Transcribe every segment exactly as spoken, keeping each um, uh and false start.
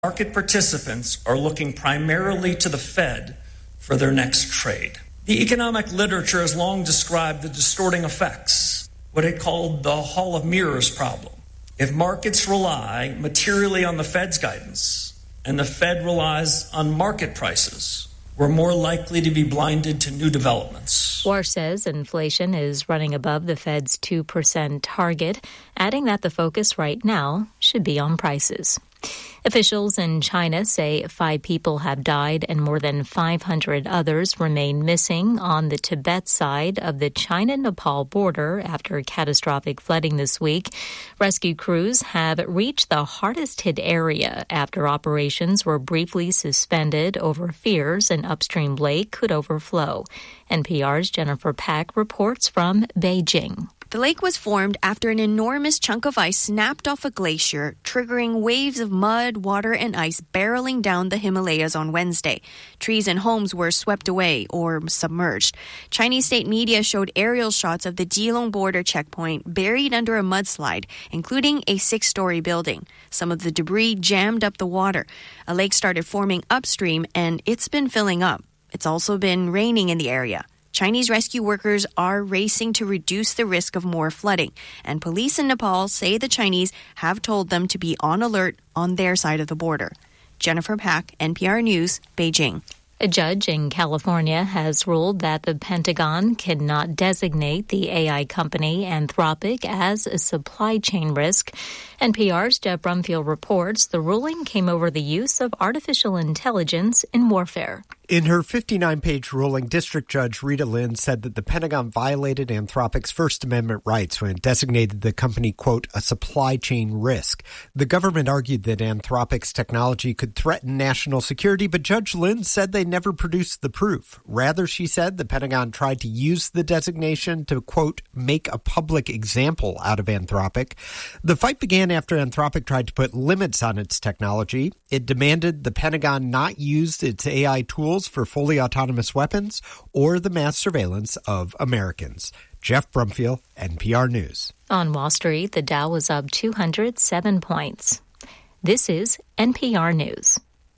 Market participants are looking primarily to the Fed for their next trade. The economic literature has long described the distorting effects, what it called the Hall of Mirrors problem. If markets rely materially on the Fed's guidance and the Fed relies on market prices, we're more likely to be blinded to new developments. Warsh says inflation is running above the Fed's two percent target, adding that the focus right now should be on prices. Officials in China say five people have died and more than five hundred others remain missing on the Tibet side of the China-Nepal border after catastrophic flooding this week. Rescue crews have reached the hardest-hit area after operations were briefly suspended over fears an upstream lake could overflow. N P R's Jennifer Pack reports from Beijing. The lake was formed after an enormous chunk of ice snapped off a glacier, triggering waves of mud, water, and ice barreling down the Himalayas on Wednesday. Trees and homes were swept away or submerged. Chinese state media showed aerial shots of the Jilong border checkpoint buried under a mudslide, including a six-story building. Some of the debris jammed up the water. A lake started forming upstream, and it's been filling up. It's also been raining in the area. Chinese rescue workers are racing to reduce the risk of more flooding, and police in Nepal say the Chinese have told them to be on alert on their side of the border. Jennifer Pack, N P R News, Beijing. A judge in California has ruled that the Pentagon cannot designate the A I company Anthropic as a supply chain risk. N P R's Jeff Brumfield reports the ruling came over the use of artificial intelligence in warfare. In her fifty-nine page ruling, District Judge Rita Lynn said that the Pentagon violated Anthropic's First Amendment rights when it designated the company, quote, a supply chain risk. The government argued that Anthropic's technology could threaten national security, but Judge Lynn said they never produced the proof. Rather, she said, the Pentagon tried to use the designation to, quote, make a public example out of Anthropic. The fight began after Anthropic tried to put limits on its technology. It demanded the Pentagon not use its A I tools for fully autonomous weapons or the mass surveillance of Americans. Jeff Brumfield, N P R News. On Wall Street, the Dow was up two hundred seven points. This is N P R News.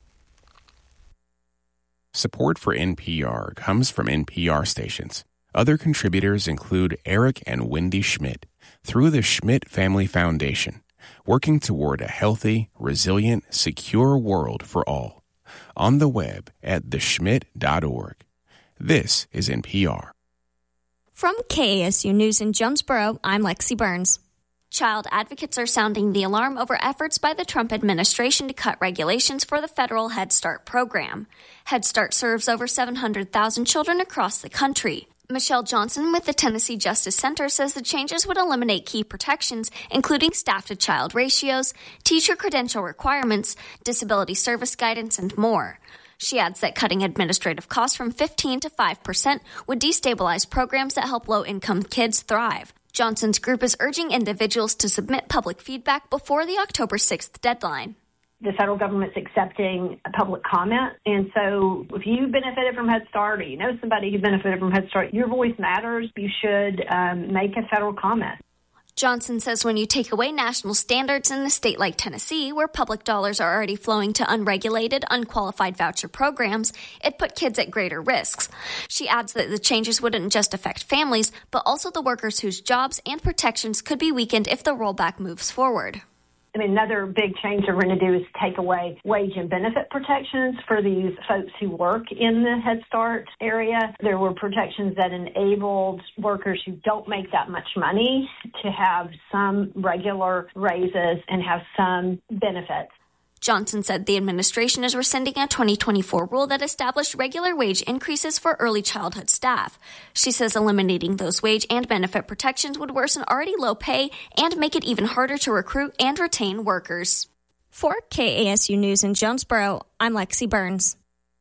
Support for N P R comes from N P R stations. Other contributors include Eric and Wendy Schmidt through the Schmidt Family Foundation, working toward a healthy, resilient, secure world for all. On the web at the schmidt dot org. This is N P R. From K A S U News in Jonesboro, I'm Lexi Burns. Child advocates are sounding the alarm over efforts by the Trump administration to cut regulations for the federal Head Start program. Head Start serves over seven hundred thousand children across the country. Michelle Johnson with the Tennessee Justice Center says the changes would eliminate key protections, including staff-to-child ratios, teacher credential requirements, disability service guidance, and more. She adds that cutting administrative costs from fifteen to five percent would destabilize programs that help low-income kids thrive. Johnson's group is urging individuals to submit public feedback before the October sixth deadline. The federal government's accepting a public comment. And so if you benefited from Head Start or you know somebody who benefited from Head Start, your voice matters. You should um, make a federal comment. Johnson says when you take away national standards in a state like Tennessee, where public dollars are already flowing to unregulated, unqualified voucher programs, it put kids at greater risks. She adds that the changes wouldn't just affect families, but also the workers whose jobs and protections could be weakened if the rollback moves forward. I mean, another big change that we're going to do is take away wage and benefit protections for these folks who work in the Head Start area. There were protections that enabled workers who don't make that much money to have some regular raises and have some benefits. Johnson said the administration is rescinding a twenty twenty-four rule that established regular wage increases for early childhood staff. She says eliminating those wage and benefit protections would worsen already low pay and make it even harder to recruit and retain workers. For K A S U News in Jonesboro, I'm Lexi Burns.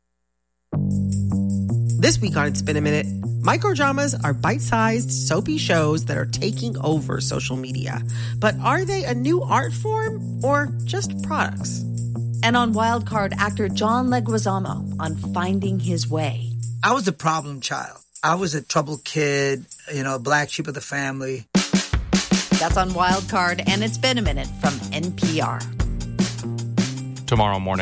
This week on It's Been a Minute, microdramas are bite-sized, soapy shows that are taking over social media. But are they a new art form or just products? And on Wildcard, actor John Leguizamo on Finding His Way. I was the problem child. I was a troubled kid, you know, black sheep of the family. That's on Wildcard, and It's Been a Minute from N P R. tomorrow morning.